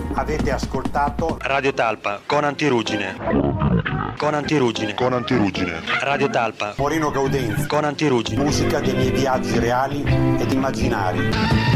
Avete ascoltato Radio Talpa con Antirugine. Con Antirugine. Con Antirugine. Radio Talpa. Moreno Gaudenzi. Con Antirugine. Musica dei miei viaggi reali ed immaginari.